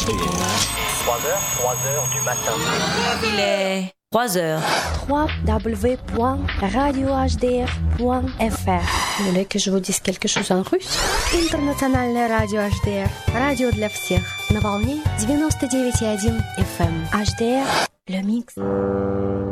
3 heures du matin. Il est 3 heures. www.radiohdr.fr. Vous voulez que je vous dise quelque chose en russe? Интернациональное радио HDR. Радио для всех. На волне 99,1 FM. HDR. Le mix.